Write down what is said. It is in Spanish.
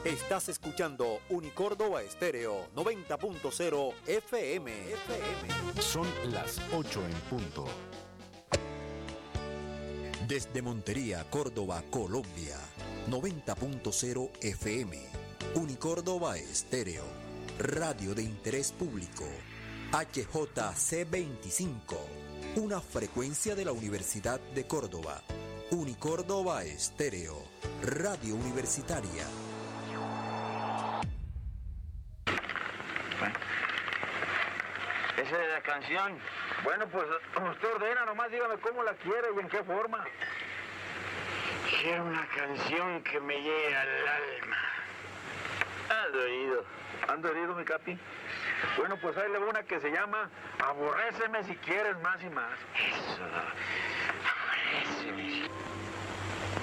Estás escuchando Unicórdoba Estéreo 90.0 FM. Son las 8 en punto. Desde Montería, Córdoba, Colombia, 90.0 FM. Unicórdoba Estéreo, radio de interés público. HJC25, una frecuencia de la Universidad de Córdoba. Unicórdoba Estéreo, radio universitaria. Esa es la canción. Bueno, pues usted ordena, nomás dígame cómo la quiere y en qué forma. Quiero una canción que me llegue al alma. ¿Ando herido, mi capi? Bueno, pues ahí le va una que se llama Aborréceme si quieres más y más. Eso, aborréceme si